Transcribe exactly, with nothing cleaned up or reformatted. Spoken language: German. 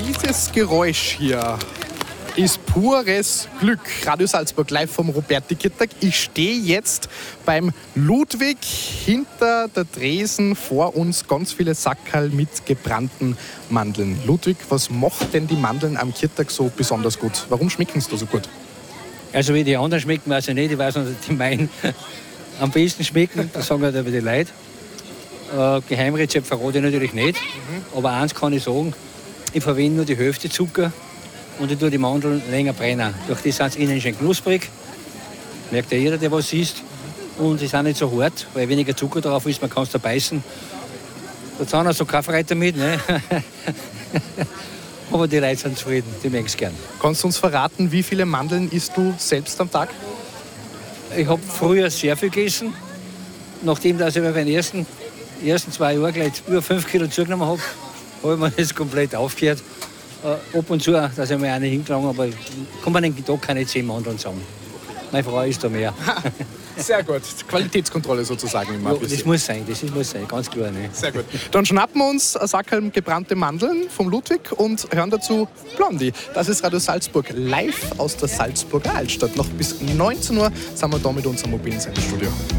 Dieses Geräusch hier ist pures Glück. Radio Salzburg live vom Roberti-Kittag. Ich stehe jetzt beim Ludwig hinter der Tresen, vor uns ganz viele Sackerl mit gebrannten Mandeln. Ludwig, was macht denn die Mandeln am Kittag so besonders gut? Warum schmecken sie da so gut? Also wie die anderen schmecken, weiß ich nicht. Ich weiß nicht, dass die meinen am besten schmecken. Das sagen halt aber die Leute. Äh, Geheimrezept verrate ich natürlich nicht. Mhm. Aber eins kann ich sagen, ich verwende nur die Hälfte Zucker und ich tue die Mandeln länger brennen. Durch das sind sie innen schön knusprig. Merkt ja jeder, der was isst. Und sie sind nicht so hart, weil weniger Zucker drauf ist, man kann es da beißen. Da sind auch so Kaffeereiter mit, ne? Aber die Leute sind zufrieden, die mögen es gern. Kannst du uns verraten, wie viele Mandeln isst du selbst am Tag? Ich habe früher sehr viel gegessen. Nachdem dass ich bei den ersten, ersten zwei Jahren gleich über fünf Kilo zugenommen habe, habe ich mir das komplett aufgehört. Äh, ab und zu, dass ich mir eine hingelange, aber kann man den Tag keine zehn Mandeln zusammen. Meine Frau isst da mehr. Sehr gut. Qualitätskontrolle sozusagen immer. Ja, das muss sein, das muss sein, ganz klar. Ne? Sehr gut. Dann schnappen wir uns ein Sackerl gebrannte Mandeln vom Ludwig und hören dazu Blondie. Das ist Radio Salzburg live aus der Salzburger Altstadt. Noch bis neunzehn Uhr sind wir da mit unserem mobilen Sendestudio.